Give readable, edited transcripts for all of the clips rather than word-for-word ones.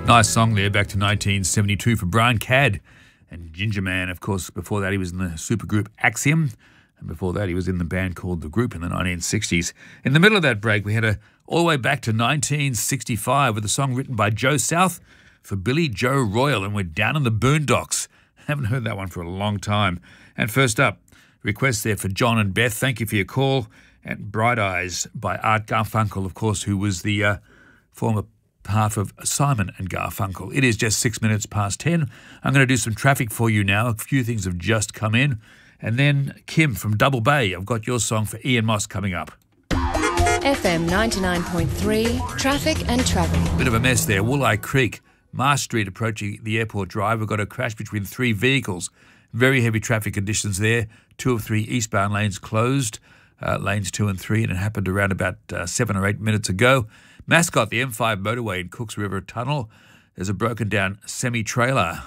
Nice song there, back to 1972 for Brian Cadd and Ginger Man. Of course, before that he was in the supergroup Axiom, and before that he was in the band called The Group in the 1960s. In the middle of that break, we had all the way back to 1965 with a song written by Joe South for Billy Joe Royal, and we're Down in the Boondocks. Haven't heard that one for a long time. And first up, request there for John and Beth. Thank you for your call. And Bright Eyes by Art Garfunkel, of course, who was the former half of Simon and Garfunkel. It is just 6 minutes past 10. I'm going to do some traffic for you now. A few things have just come in. And then Kim from Double Bay, I've got your song for Ian Moss coming up. FM 99.3, traffic and travel. Bit of a mess there. Wooleye Creek, Mars Street approaching the airport drive. We've got a crash between three vehicles. Very heavy traffic conditions there. 2 of 3 eastbound lanes closed, lanes 2 and 3, and it happened around about 7 or 8 minutes ago. Mascot, the M5 motorway in Cooks River Tunnel. There's a broken down semi-trailer.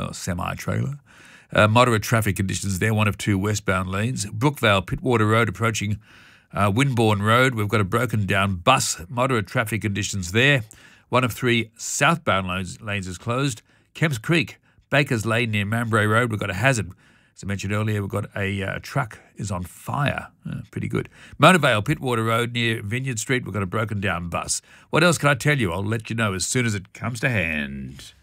Moderate traffic conditions there, 1 of 2 westbound lanes. Brookvale, Pittwater Road approaching Winbourne Road. We've got a broken down bus. Moderate traffic conditions there. 1 of 3 southbound lanes is closed. Kemps Creek, Baker's Lane near Mambray Road. We've got a hazard. As I mentioned earlier, we've got a truck is on fire. Pretty good. Mona Vale, Pittwater Road near Vineyard Street. We've got a broken down bus. What else can I tell you? I'll let you know as soon as it comes to hand.